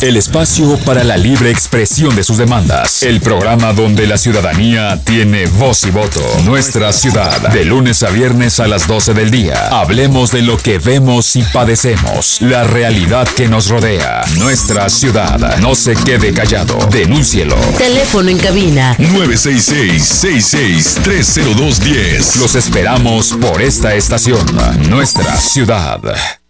el espacio para la libre expresión de sus demandas. El programa donde la ciudadanía tiene voz y voto. Nuestra ciudad, de lunes a viernes a las 12 del día. Hablemos de lo que vemos y padecemos. La realidad que nos rodea. Nuestra ciudad. No se quede callado. Denúncielo. Teléfono en cabina 966-66-30210. Los esperamos por esta estación. Nuestra ciudad.